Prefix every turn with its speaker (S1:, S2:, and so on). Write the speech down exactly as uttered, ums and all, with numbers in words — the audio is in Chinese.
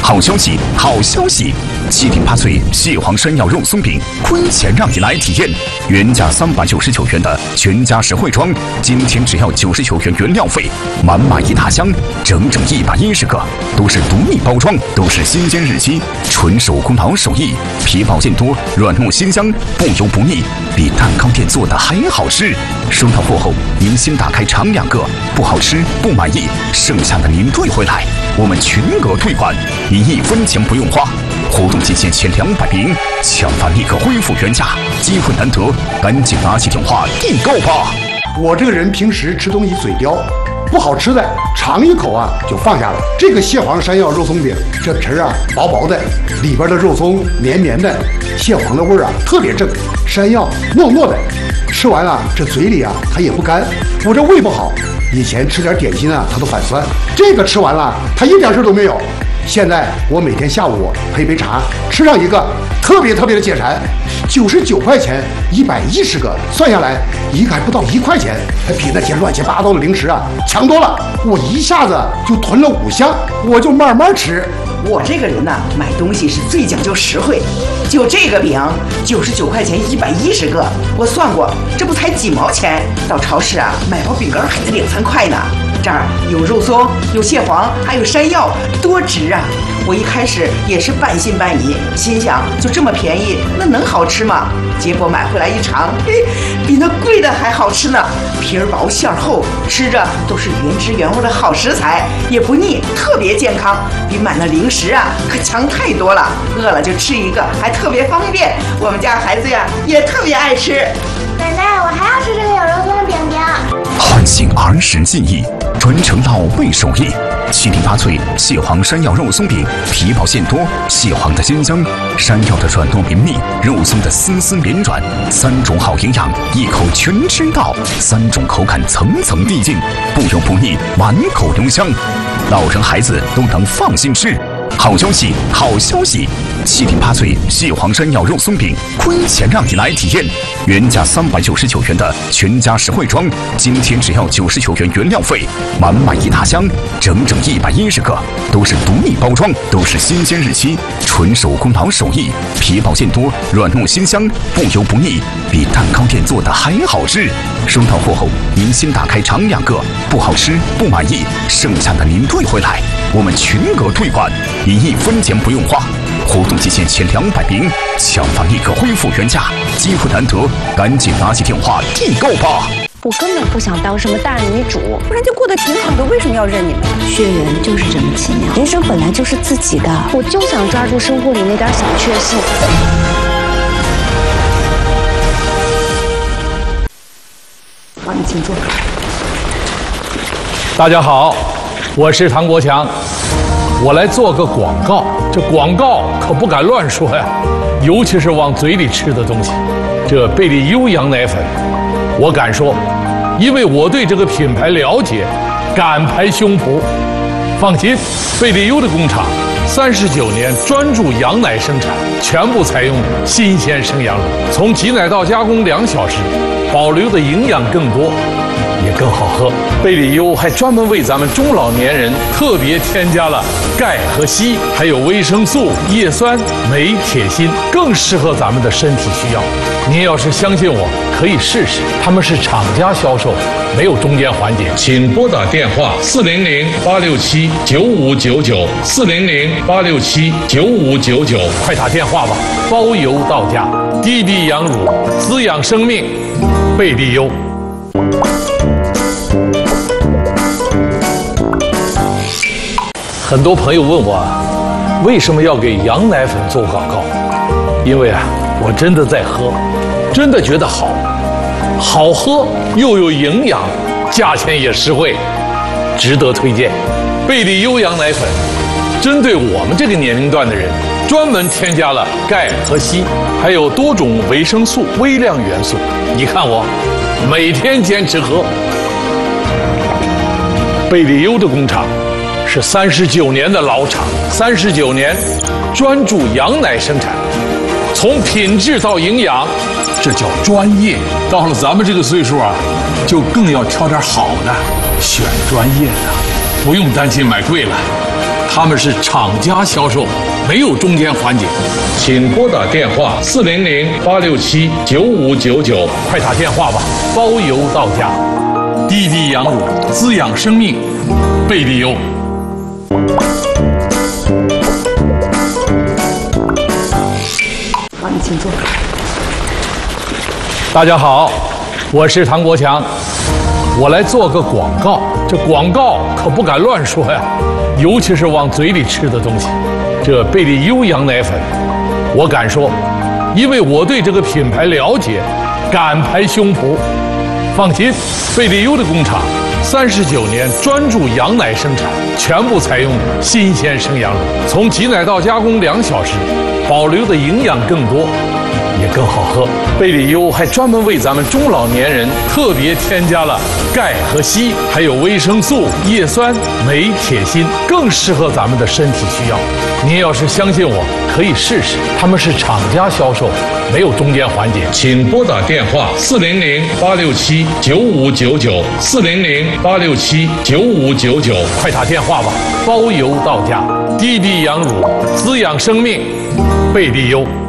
S1: 好消息，好消息！七顶八脆蟹黄山药肉松饼，亏钱让你来体验。原价三百九十九元的全家实惠装，今天只要九十九元原料费，满满一大箱，整整一百一十个，都是独立包装，都是新鲜日期，纯手工老手艺，皮薄馅多，软糯鲜香，不油不腻，比蛋糕店做的还好吃。收到货后，您先打开尝两个，不好吃不满意，剩下的您退回来，我们全额退款，您一分钱不用花。活动期限前两百名，抢翻立刻恢复原价，机会难得，赶紧拿起电话订购吧！
S2: 我这个人平时吃东西嘴刁，不好吃的尝一口啊就放下了。这个蟹黄山药肉松饼，这皮儿啊薄薄的，里边的肉松绵绵的，蟹黄的味儿啊特别正，山药糯糯的，吃完了这嘴里啊它也不干。我这胃不好，以前吃点点心啊它都反酸，这个吃完了它一点事都没有。现在我每天下午配杯茶，吃上一个，特别特别的解馋。九十九块钱，一百一十个，算下来一个还不到一块钱，还比那些乱七八糟的零食啊强多了。我一下子就囤了五箱，我就慢慢吃。
S3: 我这个人呢、啊，买东西是最讲究实惠。就这个饼，九十九块钱一百一十个，我算过，这不才几毛钱？到超市啊，买包饼干还得两三块呢。这儿有肉松，有蟹黄，还有山药，多值啊！我一开始也是半信半疑，心想就这么便宜，那能好吃吗？结果买回来一尝，嘿，比那贵的还好吃呢！皮儿薄馅儿厚，吃着都是原汁原味的好食材，也不腻，特别健康，比买那零食啊可强太多了。饿了就吃一个，还特别方便。我们家孩子呀也特别爱吃。
S4: 奶奶，我还要吃这个有肉松饼饼。
S1: 唤醒儿时记忆，传承老味手艺。七顶八脆蟹黄山药肉松饼，皮薄馅多，蟹黄的鲜香，山药的软糯绵密，肉松的丝丝绵软，三种好营养，一口全吃到，三种口感层层递进，不油不腻，满口留香，老人孩子都能放心吃。好消息，好消息！七顶八脆蟹黄山药肉松饼，亏钱让你来体验。原价三百九十九元的全家实惠装，今天只要九十九元原料费，满满一大箱，整整一百一十个，都是独立包装，都是新鲜日期，纯手工老手艺，皮薄馅多，软糯鲜香，不油不腻，比蛋糕店做的还好吃。收到货后，您先打开尝两个，不好吃不满意，剩下的您退回来，我们全额退款，您一分钱不用花。活动期限前两百名，抢翻立刻恢复原价，机会难得，赶紧拿起电话订购吧！
S5: 我根本不想当什么大女主，
S6: 不然就过得挺好的，为什么要认你们？
S5: 血缘就是这么奇妙，人生本来就是自己的，我就想抓住生活里那点小确幸。
S3: 好，你请坐。
S7: 大家好，我是唐国强。我来做个广告，这广告可不敢乱说呀，尤其是往嘴里吃的东西。这贝利优羊奶粉，我敢说，因为我对这个品牌了解，敢拍胸脯。放心，贝利优的工厂三十九年专注羊奶生产，全部采用新鲜生羊乳，从挤奶到加工两小时，保留的营养更多，也更好喝。贝利优还专门为咱们中老年人特别添加了钙和硒，还有维生素、叶酸、镁、铁、锌，更适合咱们的身体需要。您要是相信我，可以试试。他们是厂家销售，没有中间环节。请拨打电话四零零八六七九五九九四零零八六七九五九九，快打电话吧，包邮到家。低低羊乳，滋养生命，贝利优。很多朋友问我，为什么要给羊奶粉做广告？因为啊，我真的在喝，真的觉得好，好喝又有营养，价钱也实惠，值得推荐。贝利优羊奶粉针对我们这个年龄段的人，专门添加了钙和硒，还有多种维生素、微量元素。你看我每天坚持喝。贝利优的工厂是三十九年的老厂，三十九年专注羊奶生产，从品质到营养，这叫专业。到了咱们这个岁数啊，就更要挑点好的，选专业的，不用担心买贵了。 他们是厂家销售，没有中间环节。请拨打电话四零零八六七九五九九，快打电话吧，包邮到家。滴滴羊乳，滋养生命，贝利优。
S6: 好，你请坐。
S7: 大家好，我是唐国强，我来做个广告。这广告可不敢乱说呀，尤其是往嘴里吃的东西。这贝利优羊奶粉，我敢说，因为我对这个品牌了解，敢拍胸脯。放心，贝利优的工厂三十九年专注羊奶生产，全部采用新鲜生羊乳，从挤奶到加工两小时，保留的营养更多，也更好喝。贝利优还专门为咱们中老年人特别添加了钙和硒，还有维生素、叶酸、镁、铁、锌，更适合咱们的身体需要。您要是相信我，可以试试。他们是厂家销售，没有中间环节。请拨打电话四零零八六七九五九九，四零零八六七九五九九，快打电话吧，包邮到家。滴滴羊乳，滋养生命，贝利优。